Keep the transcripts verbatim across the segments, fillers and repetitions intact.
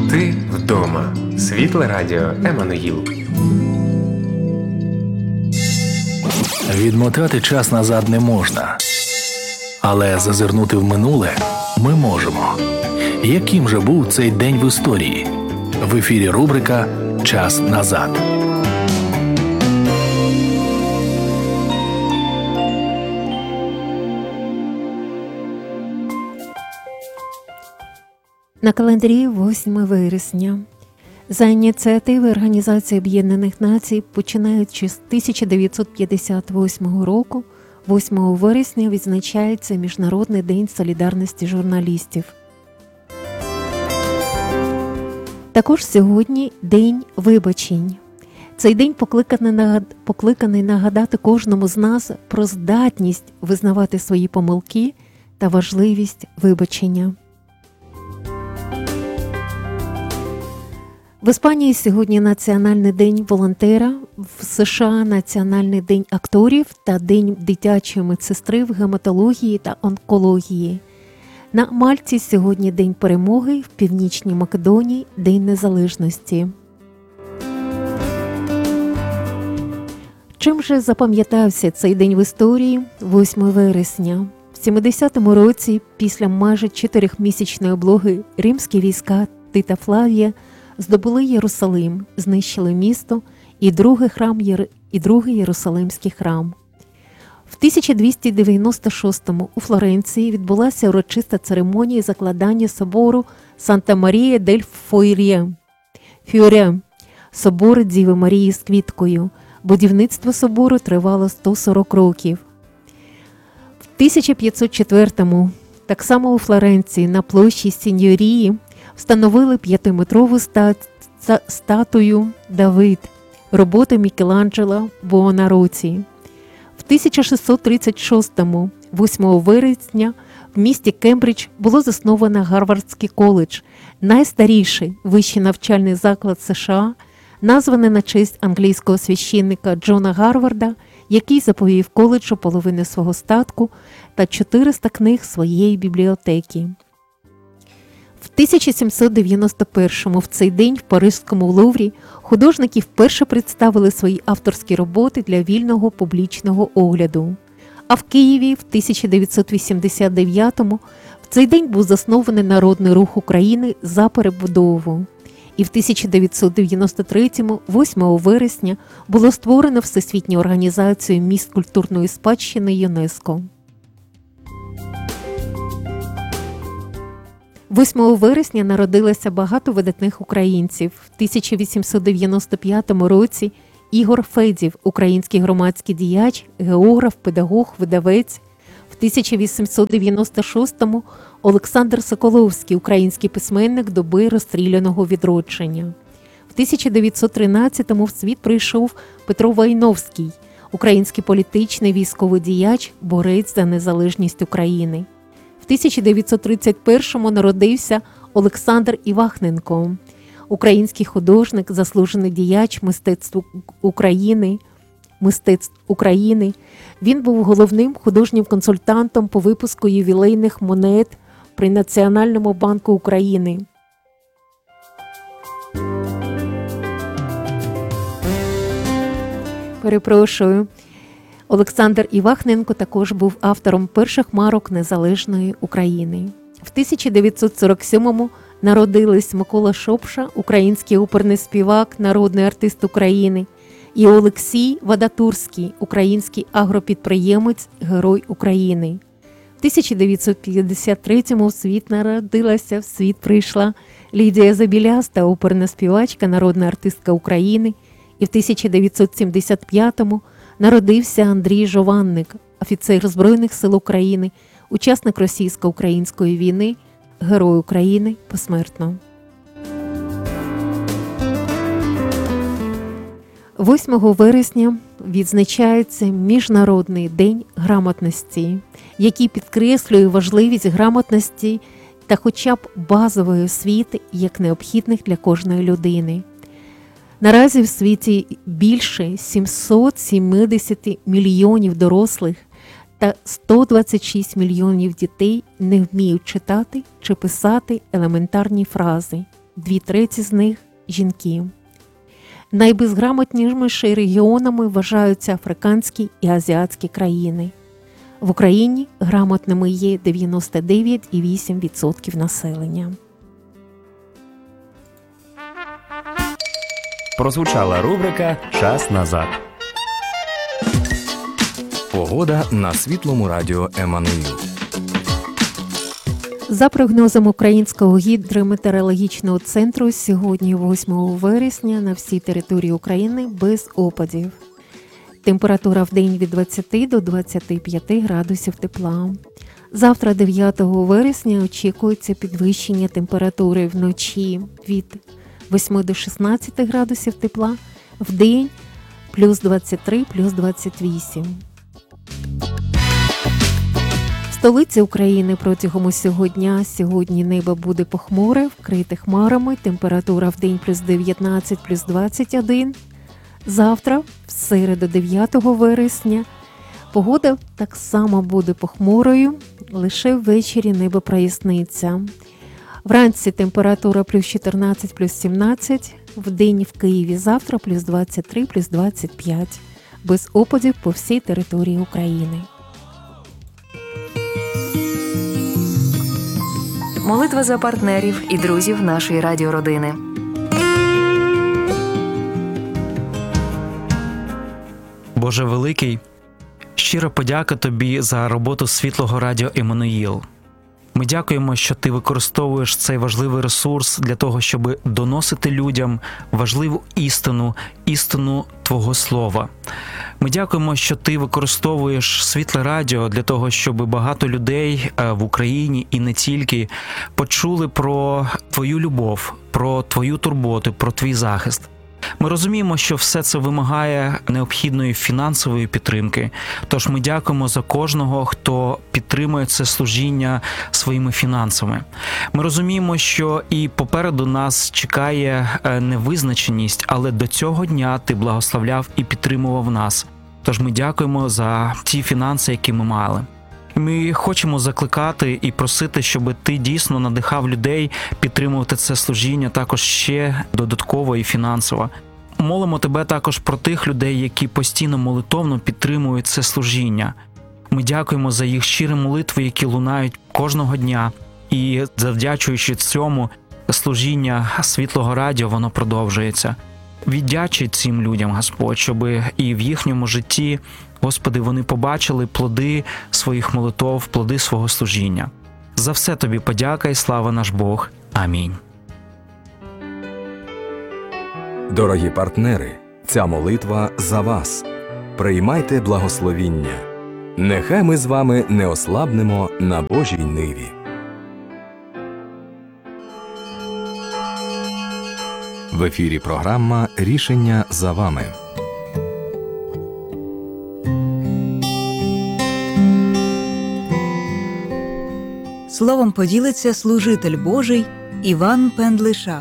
Ти вдома. Світле радіо Еммануїл. Відмотати час назад не можна. Але зазирнути в минуле ми можемо. Яким же був цей день в історії? В ефірі рубрика «Час назад». На календарі восьме вересня. За ініціативи Організації Об'єднаних Націй, починаючи з тисяча дев'ятсот п'ятдесят восьмого року, восьмого вересня відзначається Міжнародний день солідарності журналістів. Також сьогодні День вибачень. Цей день покликаний нагадати кожному з нас про здатність визнавати свої помилки та важливість вибачення. В Іспанії сьогодні Національний день волонтера, в США Національний день акторів та День дитячої медсестри в гематології та онкології. На Мальті сьогодні День перемоги, в Північній Македонії – День незалежності. Чим же запам'ятався цей день в історії восьме вересня? В сімдесятому році, після майже чотирьохмісячної облоги, римські війська Тита Флавія здобули Єрусалим, знищили місто і другий, храм, і другий Єрусалимський храм. В тисяча двісті дев'яносто шостому у Флоренції відбулася урочиста церемонія закладання собору Санта-Марія дель Фьорє, Фьорє, собору Діви Марії з квіткою. Будівництво собору тривало сто сорок років. В тисяча п'ятсот четвертому так само у Флоренції на площі Сіньорії встановили п'ятиметрову статую Давид, роботи Мікеланджело Буонарроті. В тисяча шістсот тридцять шостому, восьмого вересня, в місті Кембридж було засновано Гарвардський коледж, найстаріший вищий навчальний заклад США, названий на честь англійського священника Джона Гарварда, який заповів коледжу половину свого статку та чотириста книг своєї бібліотеки. В тисяча сімсот дев'яносто першому в цей день в Паризькому Луврі художники вперше представили свої авторські роботи для вільного публічного огляду. А в Києві в тисяча дев'ятсот вісімдесят дев'ятому в цей день був заснований Народний рух України за перебудову. І в тисяча дев'ятсот дев'яносто третьому, восьмого вересня, було створено Всесвітню організацію місць культурної спадщини ЮНЕСКО. восьмого вересня народилося багато видатних українців. В тисяча вісімсот дев'яносто п'ятому році Ігор Федів, український громадський діяч, географ, педагог, видавець. В тисяча вісімсот дев'яносто шостому Олександр Соколовський, український письменник доби розстріляного відродження. В тисяча дев'ятсот тринадцятому в світ прийшов Петро Войновський, український політичний військовий діяч, борець за незалежність України. В тисяча дев'ятсот тридцять першому народився Олександр Івахненко, український художник, заслужений діяч мистецтв України, мистецтв України. Він був головним художнім консультантом по випуску ювілейних монет при Національному банку України. Перепрошую. Олександр Івахненко також був автором перших марок Незалежної України. В тисяча дев'ятсот сорок сьомому народились Микола Шопша, український оперний співак, народний артист України, і Олексій Вадатурський, український агропідприємець, Герой України. В тисяча дев'ятсот п'ятдесят третьому в світ народилася, в світ прийшла Лідія Забіляста, оперна співачка, народна артистка України. І в тисяча дев'ятсот сімдесят п'ятому народився Андрій Жованник, офіцер Збройних сил України, учасник російсько-української війни, Герой України посмертно. восьмого вересня відзначається Міжнародний день грамотності, який підкреслює важливість грамотності та хоча б базової освіти як необхідних для кожної людини. Наразі в світі більше сімсот сімдесят мільйонів дорослих та сто двадцять шість мільйонів дітей не вміють читати чи писати елементарні фрази. дві треті з них – жінки. Найбезграмотнішими регіонами вважаються африканські і азіатські країни. В Україні грамотними є дев'яносто дев'ять цілих вісім десятих відсотка населення. Прозвучала рубрика «Час назад». Погода на Світлому радіо Еммануїл. За прогнозом Українського гідрометеорологічного центру, сьогодні, восьмого вересня, на всій території України без опадів. Температура в день від двадцяти до двадцяти п'яти градусів тепла. Завтра, дев'ятого вересня, очікується підвищення температури вночі від восьми до шістнадцяти градусів тепла, в день плюс двадцять три, плюс двадцять вісім. В столиці України протягом усього дня сьогодні небо буде похмуре, вкрите хмарами, температура в день плюс дев'ятнадцять, плюс двадцять один. Завтра, в середу, дев'ятого вересня, погода так само буде похмурою, лише ввечері небо проясниться. Вранці температура плюс чотирнадцять, плюс сімнадцять, вдень в Києві завтра плюс двадцять три, плюс двадцять п'ять, без опадів по всій території України. Молитва за партнерів і друзів нашої радіородини. Боже великий, щира подяка Тобі за роботу Світлого радіо Еммануїл. Ми дякуємо, що Ти використовуєш цей важливий ресурс для того, щоб доносити людям важливу істину, істину Твого Слова. Ми дякуємо, що Ти використовуєш Світле радіо для того, щоб багато людей в Україні і не тільки почули про Твою любов, про Твою турботу, про Твій захист. Ми розуміємо, що все це вимагає необхідної фінансової підтримки, тож ми дякуємо за кожного, хто підтримує це служіння своїми фінансами. Ми розуміємо, що і попереду нас чекає невизначеність, але до цього дня Ти благословляв і підтримував нас. Тож ми дякуємо за ті фінанси, які ми мали. Ми хочемо закликати і просити, щоб Ти дійсно надихав людей підтримувати це служіння також ще додатково і фінансово. Молимо Тебе також про тих людей, які постійно молитовно підтримують це служіння. Ми дякуємо за їх щирі молитви, які лунають кожного дня. І завдячуючи цьому, служіння Світлого радіо, воно продовжується. Віддячи цим людям, Господь, щоб і в їхньому житті, Господи, вони побачили плоди своїх молитов, плоди свого служіння. За все Тобі подяка і слава наш Бог. Амінь. Дорогі партнери, ця молитва за вас. Приймайте благословіння. Нехай ми з вами не ослабнемо на Божій ниві. В ефірі програма «Рішення за вами». Словом поділиться служитель Божий Іван Пендлишак.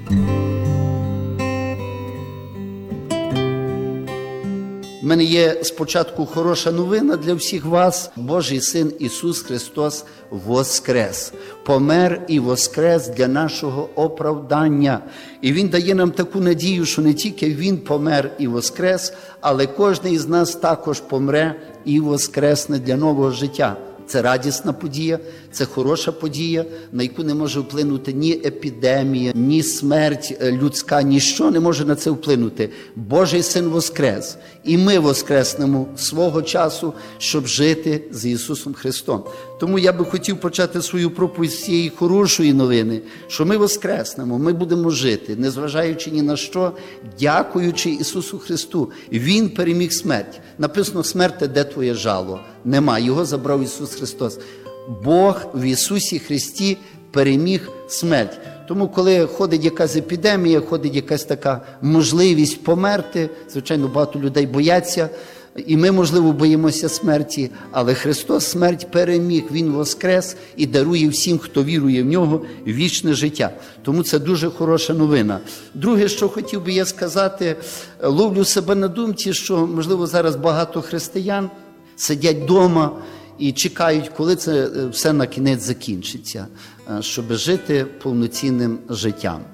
У мене є спочатку хороша новина для всіх вас. Божий Син Ісус Христос воскрес. Помер і воскрес для нашого оправдання. І Він дає нам таку надію, що не тільки Він помер і воскрес, але кожен із нас також помре і воскресне для нового життя. Це радісна подія, це хороша подія, на яку не може вплинути ні епідемія, ні смерть людська, ніщо не може на це вплинути. Божий Син воскрес, і ми воскреснемо свого часу, щоб жити з Ісусом Христом. Тому я би хотів почати свою проповідь з цієї хорошої новини, що ми воскреснемо, ми будемо жити, незважаючи ні на що, дякуючи Ісусу Христу. Він переміг смерть. Написано: смерти, де твоє жало? Нема, його забрав Ісус Христос. Бог в Ісусі Христі переміг смерть. Тому коли ходить якась епідемія, ходить якась така можливість померти, звичайно, багато людей бояться, і ми, можливо, боїмося смерті, але Христос смерть переміг, Він воскрес і дарує всім, хто вірує в Нього, вічне життя. Тому це дуже хороша новина. Друге, що хотів би я сказати, ловлю себе на думці, що, можливо, зараз багато християн сидять вдома і чекають, коли це все на кінець закінчиться, щоб жити повноцінним життям.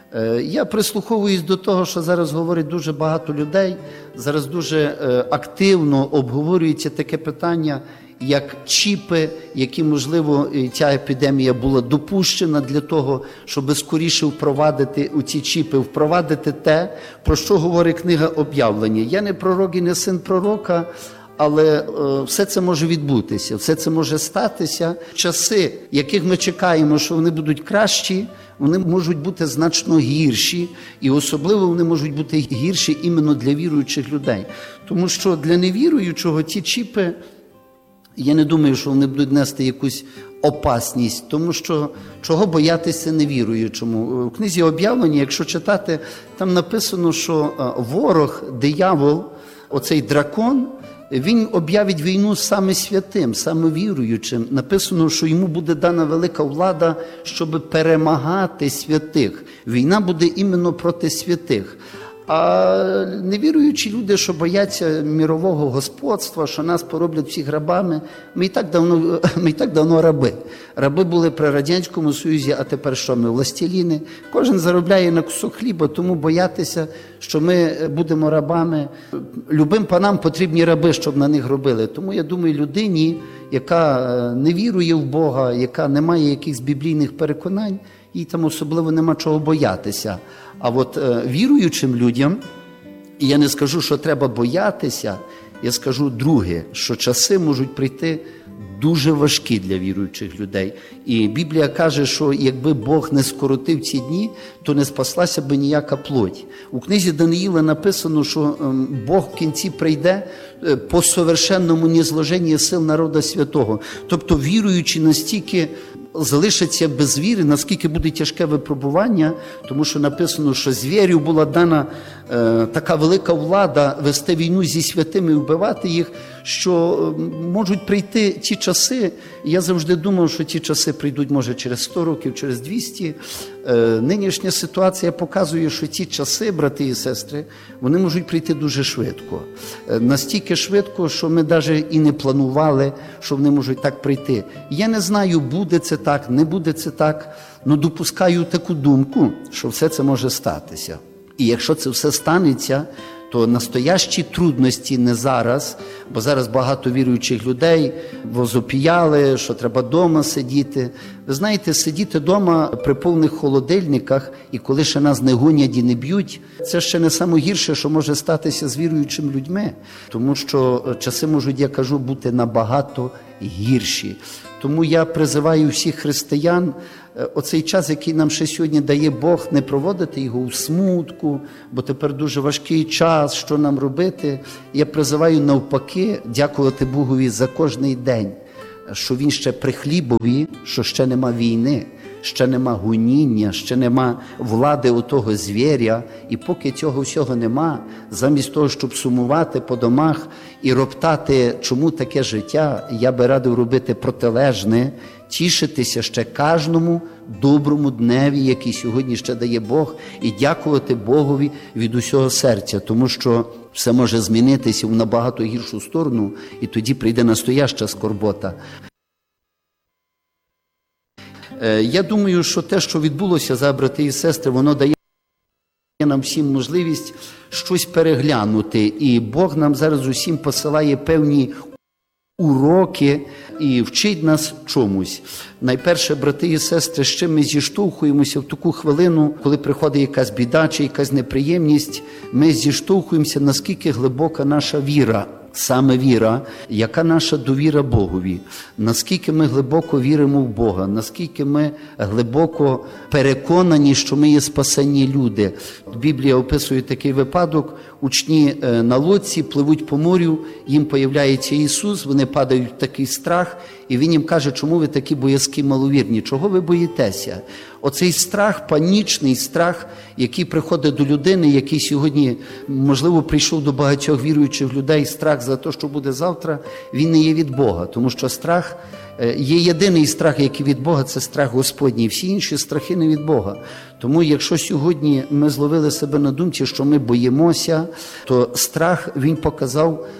Я прислуховуюсь до того, що зараз говорить дуже багато людей, зараз дуже активно обговорюється таке питання, як чіпи, які, можливо, ця епідемія була допущена для того, щоб скоріше впровадити у ці чіпи, впровадити те, про що говорить книга Об'явлення. Я не пророк і не син пророка, але е, все це може відбутися, все це може статися. Часи, яких ми чекаємо, що вони будуть кращі, вони можуть бути значно гірші, і особливо вони можуть бути гірші іменно для віруючих людей. Тому що для невіруючого ті чіпи, я не думаю, що вони будуть нести якусь опасність, тому що чого боятися невіруючому. У книзі Об'явлення, якщо читати, там написано, що ворог, диявол, оцей дракон, він об'явить війну саме святим, саме віруючим. Написано, що йому буде дана велика влада, щоб перемагати святих. Війна буде іменно проти святих. А невіруючі люди, що бояться мірового господства, що нас пороблять всіх рабами, ми і так давно, ми і так давно раби. Раби були при Радянському Союзі, а тепер що ми? Властеліни. Кожен заробляє на кусок хліба, тому боятися, що ми будемо рабами. Любим панам потрібні раби, щоб на них робили. Тому я думаю, людині, яка не вірує в Бога, яка не має якихось біблійних переконань, їй там особливо нема чого боятися. А от е, віруючим людям, і я не скажу, що треба боятися, я скажу друге, що часи можуть прийти дуже важкі для віруючих людей. І Біблія каже, що якби Бог не скоротив ці дні, то не спаслася би ніяка плоть. У книзі Даниїла написано, що Бог в кінці прийде по совершенному незложенні сил народа святого. Тобто віруючі настільки залишаться без віри, наскільки буде тяжке випробування, тому що написано, що звірю була дана е, така велика влада вести війну зі святими і вбивати їх, що е, можуть прийти ті часи. Я завжди думав, що ті часи прийдуть, може, через сто років, через двісті. Е, нинішня ситуація показує, що ті часи, брати і сестри, вони можуть прийти дуже швидко. Е, настільки швидко, що ми навіть і не планували, що вони можуть так прийти. Я не знаю, буде це так, не буде це так, але допускаю таку думку, що все це може статися. І якщо це все станеться, то настоящі трудності не зараз, бо зараз багато віруючих людей возопіяли, що треба вдома сидіти. Ви знаєте, сидіти вдома при повних холодильниках, і коли ще нас не гонять і не б'ють, це ще не найгірше, що може статися з віруючими людьми. Тому що часи можуть, я кажу, бути набагато гірші. Тому я призиваю всіх християн оцей час, який нам ще сьогодні дає Бог, не проводити його у смутку, бо тепер дуже важкий час, що нам робити. Я призиваю навпаки дякувати Богові за кожний день, що Він ще при хлібові, що ще нема війни, ще нема гоніння, ще нема влади у того звіря. І поки цього всього нема, замість того, щоб сумувати по домах і роптати, чому таке життя, я би радив робити протилежне, тішитися ще кожному доброму дневі, який сьогодні ще дає Бог, і дякувати Богові від усього серця, тому що все може змінитися в набагато гіршу сторону, і тоді прийде настояща скорбота. Я думаю, що те, що відбулося, за брати і сестри, воно дає нам всім можливість щось переглянути. І Бог нам зараз усім посилає певні уроки і вчить нас чомусь. Найперше, брати і сестри, з чим ми зіштовхуємося в таку хвилину, коли приходить якась біда чи якась неприємність, ми зіштовхуємося, наскільки глибока наша віра. Саме віра, яка наша довіра Богові, наскільки ми глибоко віримо в Бога, наскільки ми глибоко переконані, що ми є спасені люди. Біблія описує такий випадок, учні на лодці пливуть по морю, їм появляється Ісус, вони падають в такий страх, і Він їм каже, чому ви такі боязкі маловірні, чого ви боїтеся? Оцей страх, панічний страх, який приходить до людини, який сьогодні, можливо, прийшов до багатьох віруючих людей, страх за те, що буде завтра, він не є від Бога, тому що страх, є єдиний страх, який від Бога, це страх Господній, всі інші страхи не від Бога. Тому якщо сьогодні ми зловили себе на думці, що ми боїмося, то страх, він показав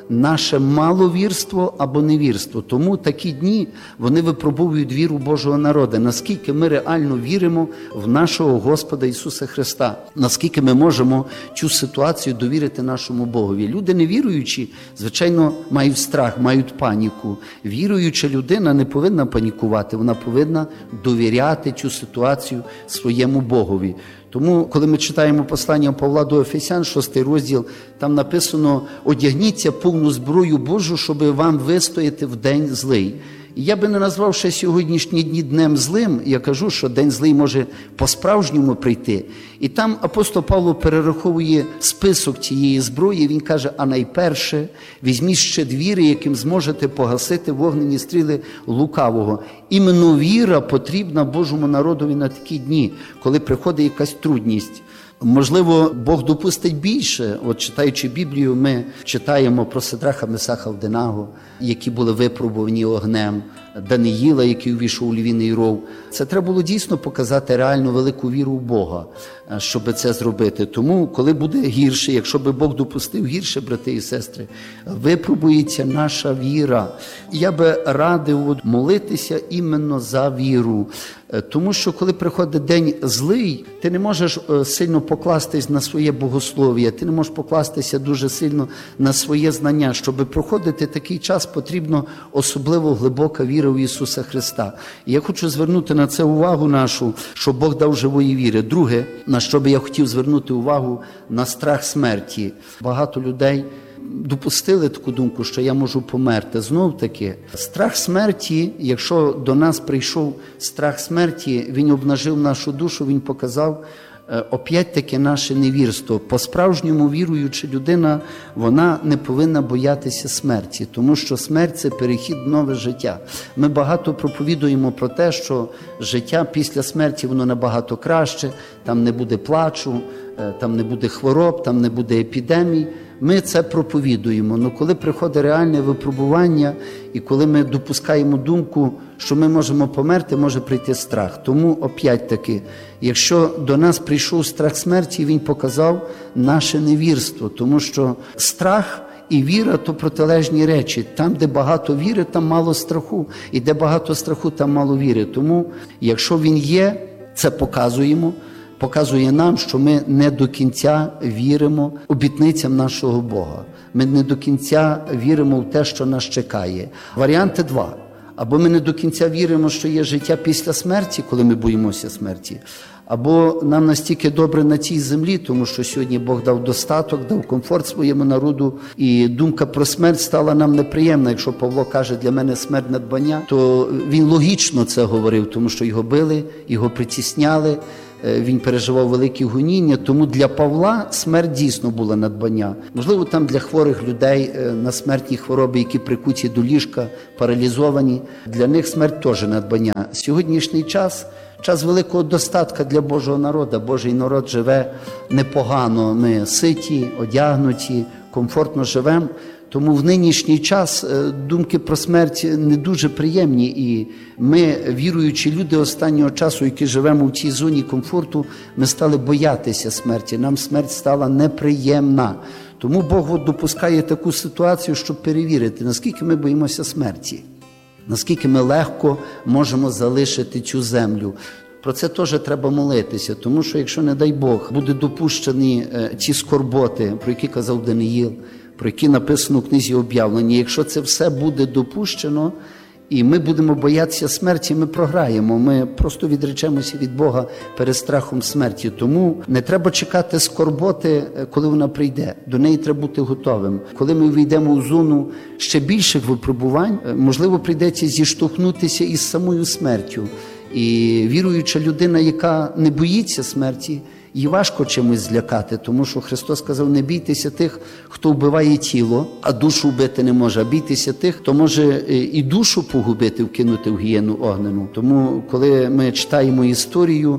наше маловірство або невірство. Тому такі дні, вони випробовують віру Божого народу, наскільки ми реально віримо в нашого Господа Ісуса Христа, наскільки ми можемо цю ситуацію довірити нашому Богові. Люди невіруючі, звичайно, мають страх, мають паніку. Віруюча людина не повинна панікувати, вона повинна довіряти цю ситуацію своєму Богові. Тому, коли ми читаємо послання Павла до Ефесян, шостий розділ, там написано: «Одягніться повну зброю Божу, щоб вам вистояти в день злий». І я би не назвав ще сьогоднішні дні днем злим, я кажу, що день злий може по-справжньому прийти. І там апостол Павло перераховує список цієї зброї, він каже: а найперше візьміть щит віри, яким зможете погасити вогнені стріли лукавого. Іменно віра потрібна Божому народові на такі дні, коли приходить якась трудність. Можливо, Бог допустить більше. От читаючи Біблію, ми читаємо про Сидраха, Месаха, Авденаго, які були випробувані огнем, Даниїла, який увійшов у львіний ров. Це треба було дійсно показати реальну велику віру в Бога, щоб це зробити. Тому, коли буде гірше, якщо би Бог допустив гірше, брати і сестри, випробується наша віра. Я би радив молитися іменно за віру. Тому що, коли приходить день злий, ти не можеш сильно покластись на своє богослов'я, ти не можеш покластися дуже сильно на своє знання. Щоб проходити такий час, потрібно особливо глибока віра в Ісуса Христа. І я хочу звернути на це увагу нашу, що Бог дав живої віри. Друге, на що би я хотів звернути увагу, на страх смерті. Багато людей допустили таку думку, що я можу померти. Знов таки, страх смерті, якщо до нас прийшов страх смерті, він обнажив нашу душу, він показав, опять-таки, наше невірство. По-справжньому віруюча людина, вона не повинна боятися смерті, тому що смерть – це перехід в нове життя. Ми багато проповідуємо про те, що життя після смерті, воно набагато краще, там не буде плачу, там не буде хвороб, там не буде епідемій. Ми це проповідуємо, але коли приходить реальне випробування і коли ми допускаємо думку, що ми можемо померти, може прийти страх. Тому, опять-таки, якщо до нас прийшов страх смерті, він показав наше невірство, тому що страх і віра – то протилежні речі. Там, де багато віри, там мало страху, і де багато страху, там мало віри. Тому, якщо він є, це показуємо, показує нам, що ми не до кінця віримо обітницям нашого Бога. Ми не до кінця віримо в те, що нас чекає. Варіанти два. Або ми не до кінця віримо, що є життя після смерті, коли ми боїмося смерті, або нам настільки добре на цій землі, тому що сьогодні Бог дав достаток, дав комфорт своєму народу, і думка про смерть стала нам неприємна. Якщо Павло каже, для мене смерть надбання, то він логічно це говорив, тому що його били, його притісняли, він переживав великі гоніння, тому для Павла смерть дійсно була надбання. Можливо, там для хворих людей на смертні хвороби, які прикуті до ліжка, паралізовані, для них смерть теж надбання. Сьогоднішній час – час великого достатка для Божого народу. Божий народ живе непогано, ми ситі, одягнуті, комфортно живемо. Тому в нинішній час думки про смерть не дуже приємні, і ми, віруючі люди останнього часу, які живемо в цій зоні комфорту, ми стали боятися смерті, нам смерть стала неприємна. Тому Бог допускає таку ситуацію, щоб перевірити, наскільки ми боїмося смерті, наскільки ми легко можемо залишити цю землю. Про це теж треба молитися, тому що якщо, не дай Бог, буде допущені ці скорботи, про які казав Даниїл, про які написано в книзі об'явлення, якщо це все буде допущено, і ми будемо боятися смерті, ми програємо, ми просто відречемося від Бога перед страхом смерті. Тому не треба чекати скорботи, коли вона прийде. До неї треба бути готовим. Коли ми увійдемо у зону ще більших випробувань, можливо, прийдеться зіштовхнутися із самою смертю. І віруюча людина, яка не боїться смерті, їй важко чимось злякати, тому що Христос сказав, не бійтеся тих, хто вбиває тіло, а душу вбити не може, а бійтеся тих, хто може і душу погубити, вкинути в гієну огнену. Тому, коли ми читаємо історію,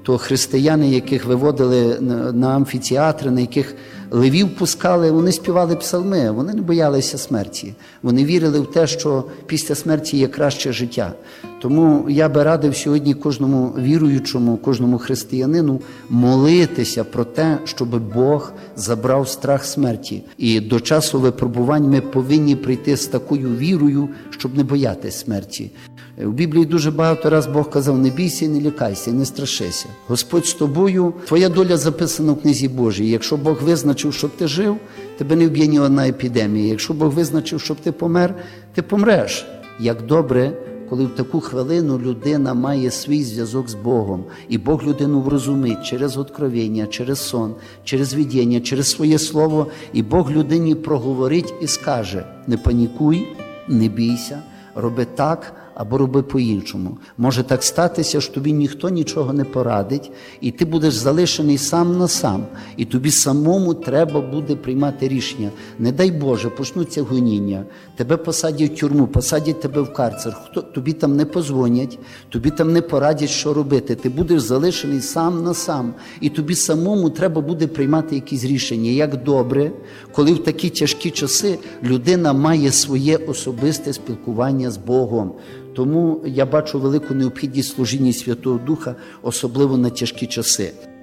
то християни, яких виводили на амфітеатри, на яких левів пускали, вони співали псалми, вони не боялися смерті. Вони вірили в те, що після смерті є краще життя. Тому я би радив сьогодні кожному віруючому, кожному християнину молитися про те, щоб Бог забрав страх смерті. І до часу випробувань ми повинні прийти з такою вірою, щоб не боятися смерті. У Біблії дуже багато раз Бог казав: не бійся, не лякайся, не страшися. Господь з тобою, твоя доля записана в книзі Божій. Якщо Бог визначив, щоб ти жив, тебе не вб'є ні одна епідемія. Якщо Бог визначив, щоб ти помер, ти помреш. Як добре, коли в таку хвилину людина має свій зв'язок з Богом, і Бог людину врозумить через откровення, через сон, через видіння, через своє слово, і Бог людині проговорить і скаже: не панікуй, не бійся, роби так або роби по-іншому. Може так статися, що тобі ніхто нічого не порадить, і ти будеш залишений сам на сам, і тобі самому треба буде приймати рішення. Не дай Боже, почнуться гоніння, тебе посадять в тюрму, посадять тебе в карцер, хто, тобі там не позвонять, тобі там не порадять, що робити. Ти будеш залишений сам на сам, і тобі самому треба буде приймати якісь рішення. Як добре, коли в такі тяжкі часи людина має своє особисте спілкування з Богом. Тому я бачу велику необхідність служіння Святого Духа, особливо на тяжкі часи.